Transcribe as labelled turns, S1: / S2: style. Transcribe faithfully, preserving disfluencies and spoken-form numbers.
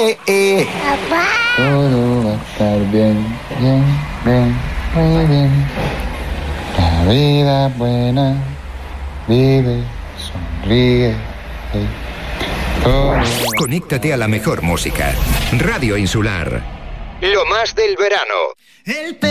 S1: eh, eh.
S2: Papá.
S3: Todo va a estar bien, bien, bien, muy bien. La vida es buena, vive, sonríe. Todo...
S4: Conéctate a la mejor música. Radio Insular. Lo más del verano.
S1: El